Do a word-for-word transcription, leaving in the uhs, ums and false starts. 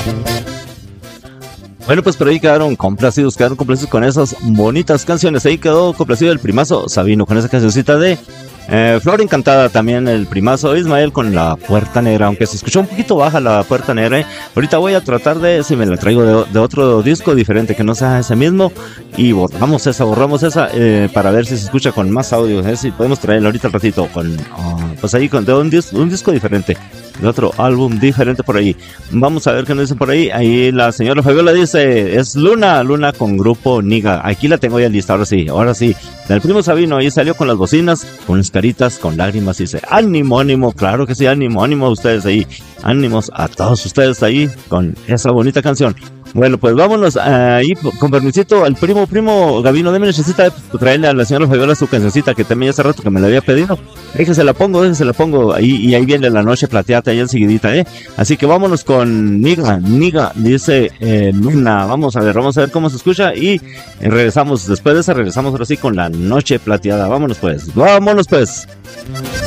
Bueno, pues por ahí quedaron complacidos, quedaron complacidos con esas bonitas canciones. Ahí quedó complacido el primazo Sabino con esa cancioncita de eh, Flor Encantada. También el primazo Ismael con La Puerta Negra, aunque se escuchó un poquito baja La Puerta Negra. ¿eh? Ahorita voy a tratar de, si me la traigo de, de otro disco diferente que no sea ese mismo, y borramos esa, borramos esa eh, para ver si se escucha con más audio. ¿eh? Si podemos traerla ahorita al ratito con, oh, pues ahí con de un, dis, un disco diferente, de otro álbum diferente por ahí. Vamos a ver qué nos dicen por ahí. Ahí la señora Fabiola dice, es Luna, Luna con Grupo Niga. Aquí la tengo ya lista, ahora sí, ahora sí. Del primo Sabino, ahí salió con las bocinas, con las caritas, con lágrimas, dice, ánimo, ánimo, claro que sí, ánimo, ánimo a ustedes ahí. Ánimos a todos ustedes ahí con esa bonita canción. Bueno, pues vámonos uh, ahí con permisito al primo, primo Gabino, déme necesita de traerle a la señora Fabiola su cancioncita que también hace rato que me la había pedido. Déjese la pongo, déjese la pongo ahí, y ahí viene La Noche Plateada ahí enseguidita, eh. Así que vámonos con Niga, Niga, dice eh, Luna. Vamos a ver, vamos a ver cómo se escucha y eh, regresamos, después de esa regresamos ahora sí con La Noche Plateada. Vámonos pues, vámonos pues.